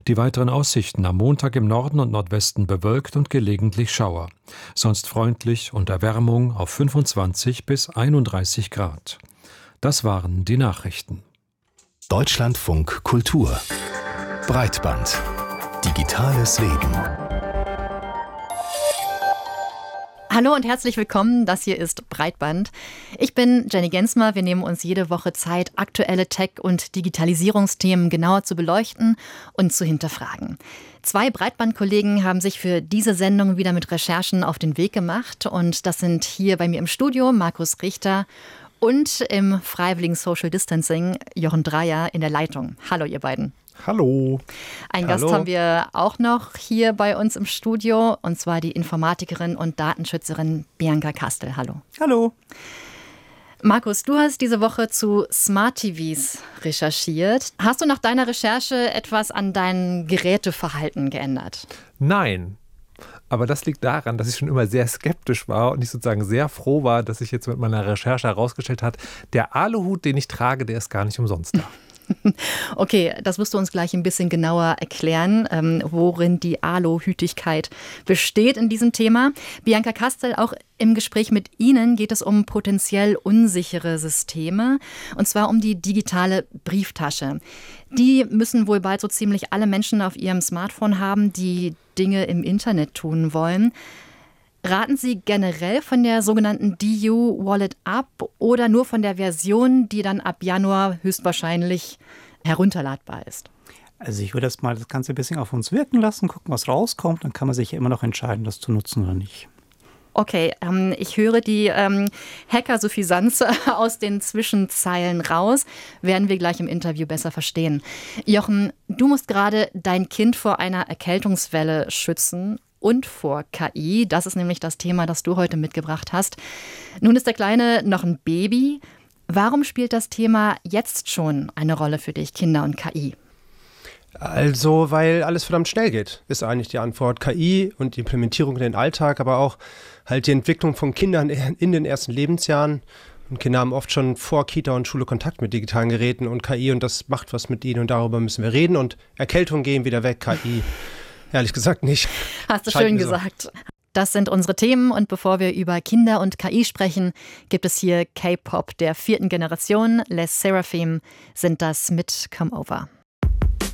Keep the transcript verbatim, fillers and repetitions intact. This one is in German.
Die weiteren Aussichten: am Montag im Norden und Nordwesten bewölkt und gelegentlich Schauer. Sonst freundlich und Erwärmung auf fünfundzwanzig bis einunddreißig Grad. Das waren die Nachrichten. Deutschlandfunk Kultur. Breitband. Digitales Leben. Hallo und herzlich willkommen, das hier ist Breitband. Ich bin Jenny Gensmer, wir nehmen uns jede Woche Zeit, aktuelle Tech- und Digitalisierungsthemen genauer zu beleuchten und zu hinterfragen. Zwei Breitbandkollegen haben sich für diese Sendung wieder mit Recherchen auf den Weg gemacht und das sind hier bei mir im Studio Markus Richter und im freiwilligen Social Distancing Jochen Dreier in der Leitung. Hallo ihr beiden. Hallo. Einen Hallo. Gast haben wir auch noch hier bei uns im Studio, und zwar die Informatikerin und Datenschützerin Bianca Kastel. Hallo. Hallo. Markus, du hast diese Woche zu Smart T Vs recherchiert. Hast du nach deiner Recherche etwas an deinem Geräteverhalten geändert? Nein. Aber das liegt daran, dass ich schon immer sehr skeptisch war und ich sozusagen sehr froh war, dass sich jetzt mit meiner Recherche herausgestellt hat, der Aluhut, den ich trage, der ist gar nicht umsonst da. Okay, das wirst du uns gleich ein bisschen genauer erklären, ähm, worin die Aluhütigkeit besteht in diesem Thema. Bianca Kastel, auch im Gespräch mit Ihnen geht es um potenziell unsichere Systeme, und zwar um die digitale Brieftasche. Die müssen wohl bald so ziemlich alle Menschen auf ihrem Smartphone haben, die Dinge im Internet tun wollen. Raten Sie generell von der sogenannten D U-Wallet ab oder nur von der Version, die dann ab Januar höchstwahrscheinlich herunterladbar ist? Also ich würde erst mal das Ganze ein bisschen auf uns wirken lassen, gucken, was rauskommt. Dann kann man sich ja immer noch entscheiden, das zu nutzen oder nicht. Okay, ähm, ich höre die ähm, Hacker-Suffisanz aus den Zwischenzeilen raus. Werden wir gleich im Interview besser verstehen. Jochen, du musst gerade dein Kind vor einer Erkältungswelle schützen. Und vor K I. Das ist nämlich das Thema, das du heute mitgebracht hast. Nun ist der Kleine noch ein Baby. Warum spielt das Thema jetzt schon eine Rolle für dich, Kinder und K I? Also, weil alles verdammt schnell geht, ist eigentlich die Antwort. K I und die Implementierung in den Alltag, aber auch halt die Entwicklung von Kindern in den ersten Lebensjahren. Und Kinder haben oft schon vor Kita und Schule Kontakt mit digitalen Geräten und K I und das macht was mit ihnen und darüber müssen wir reden. Und Erkältungen gehen wieder weg, K I ehrlich gesagt nicht. Hast du schön gesagt. Das sind unsere Themen und bevor wir über Kinder und K I sprechen, gibt es hier K-Pop der vierten Generation. Les Seraphim sind das mit Come Over.